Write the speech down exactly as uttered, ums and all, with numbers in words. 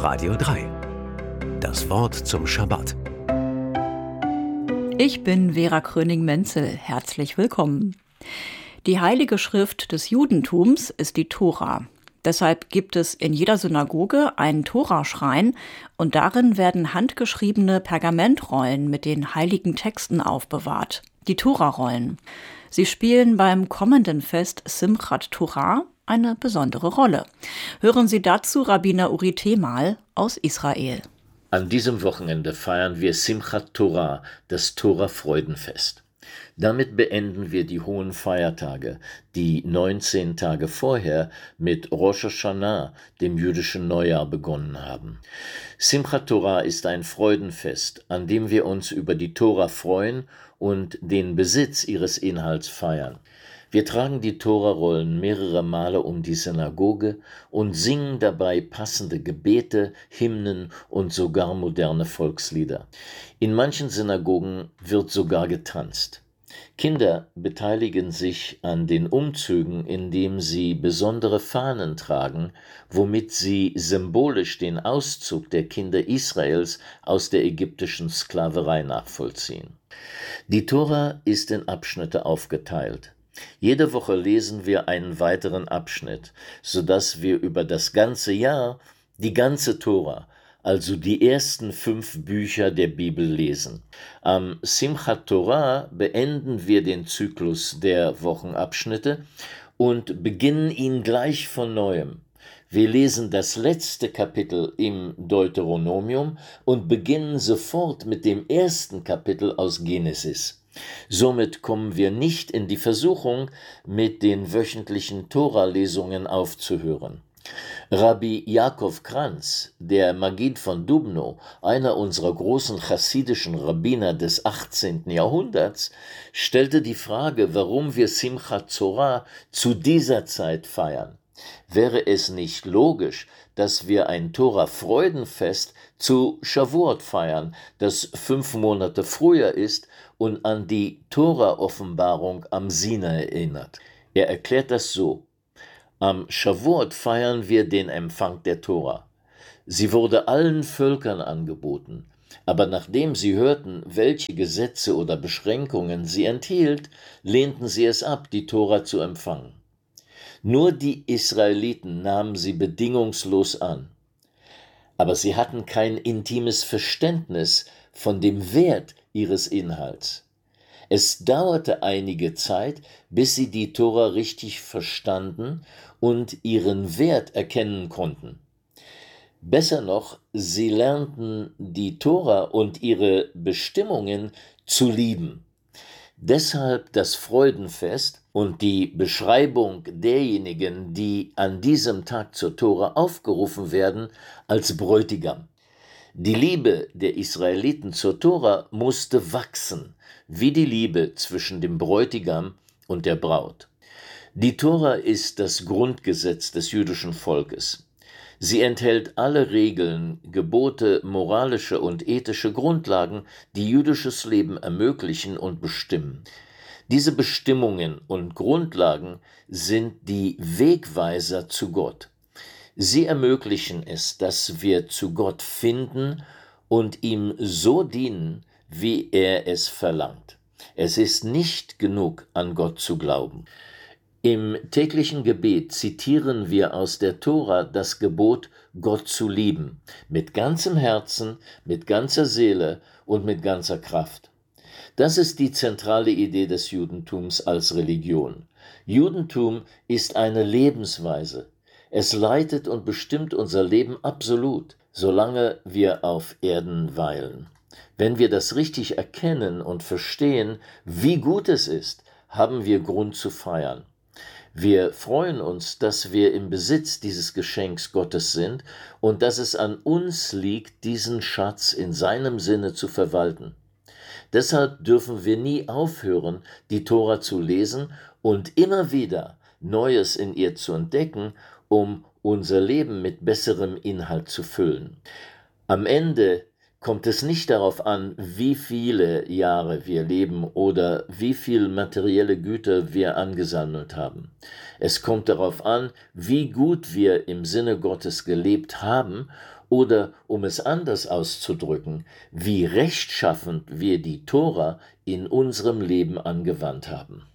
Radio drei. Das Wort zum Schabbat. Ich bin Vera Kröning-Menzel. Herzlich willkommen. Die Heilige Schrift des Judentums ist die Tora. Deshalb gibt es in jeder Synagoge einen Toraschrein und darin werden handgeschriebene Pergamentrollen mit den heiligen Texten aufbewahrt. Die Torarollen. Sie spielen beim kommenden Fest Simchat Torah eine besondere Rolle. Hören Sie dazu Rabbiner Uri Temal aus Israel. An diesem Wochenende feiern wir Simchat Torah, das Tora-Freudenfest. Damit beenden wir die hohen Feiertage, die neunzehn Tage vorher mit Rosh Hashanah, dem jüdischen Neujahr, begonnen haben. Simchat Torah ist ein Freudenfest, an dem wir uns über die Tora freuen und den Besitz ihres Inhalts feiern. Wir tragen die Torarollen mehrere Male um die Synagoge und singen dabei passende Gebete, Hymnen und sogar moderne Volkslieder. In manchen Synagogen wird sogar getanzt. Kinder beteiligen sich an den Umzügen, indem sie besondere Fahnen tragen, womit sie symbolisch den Auszug der Kinder Israels aus der ägyptischen Sklaverei nachvollziehen. Die Tora ist in Abschnitte aufgeteilt. Jede Woche lesen wir einen weiteren Abschnitt, sodass wir über das ganze Jahr die ganze Tora, also die ersten fünf Bücher der Bibel lesen. Am Simchat Torah beenden wir den Zyklus der Wochenabschnitte und beginnen ihn gleich von neuem. Wir lesen das letzte Kapitel im Deuteronomium und beginnen sofort mit dem ersten Kapitel aus Genesis. Somit kommen wir nicht in die Versuchung, mit den wöchentlichen Tora-Lesungen aufzuhören. Rabbi Yaakov Kranz, der Magid von Dubno, einer unserer großen chassidischen Rabbiner des achtzehnten Jahrhunderts, stellte die Frage, warum wir Simchat Torah zu dieser Zeit feiern. Wäre es nicht logisch, dass wir ein Tora-Freudenfest zu Shavuot feiern, das fünf Monate früher ist und an die Tora-Offenbarung am Sinai erinnert? Er erklärt das so: Am Shavuot feiern wir den Empfang der Tora. Sie wurde allen Völkern angeboten, aber nachdem sie hörten, welche Gesetze oder Beschränkungen sie enthielt, lehnten sie es ab, die Tora zu empfangen. Nur die Israeliten nahmen sie bedingungslos an. Aber sie hatten kein intimes Verständnis von dem Wert ihres Inhalts. Es dauerte einige Zeit, bis sie die Tora richtig verstanden und ihren Wert erkennen konnten. Besser noch, sie lernten die Tora und ihre Bestimmungen zu lieben. Deshalb das Freudenfest und die Beschreibung derjenigen, die an diesem Tag zur Tora aufgerufen werden, als Bräutigam. Die Liebe der Israeliten zur Tora musste wachsen, wie die Liebe zwischen dem Bräutigam und der Braut. Die Tora ist das Grundgesetz des jüdischen Volkes. Sie enthält alle Regeln, Gebote, moralische und ethische Grundlagen, die jüdisches Leben ermöglichen und bestimmen. Diese Bestimmungen und Grundlagen sind die Wegweiser zu Gott. Sie ermöglichen es, dass wir zu Gott finden und ihm so dienen, wie er es verlangt. Es ist nicht genug, an Gott zu glauben. Im täglichen Gebet zitieren wir aus der Tora das Gebot, Gott zu lieben, mit ganzem Herzen, mit ganzer Seele und mit ganzer Kraft. Das ist die zentrale Idee des Judentums als Religion. Judentum ist eine Lebensweise. Es leitet und bestimmt unser Leben absolut, solange wir auf Erden weilen. Wenn wir das richtig erkennen und verstehen, wie gut es ist, haben wir Grund zu feiern. Wir freuen uns, dass wir im Besitz dieses Geschenks Gottes sind und dass es an uns liegt, diesen Schatz in seinem Sinne zu verwalten. Deshalb dürfen wir nie aufhören, die Tora zu lesen und immer wieder Neues in ihr zu entdecken, um unser Leben mit besserem Inhalt zu füllen. Am Ende kommt es nicht darauf an, wie viele Jahre wir leben oder wie viel materielle Güter wir angesammelt haben. Es kommt darauf an, wie gut wir im Sinne Gottes gelebt haben oder, um es anders auszudrücken, wie rechtschaffend wir die Tora in unserem Leben angewandt haben.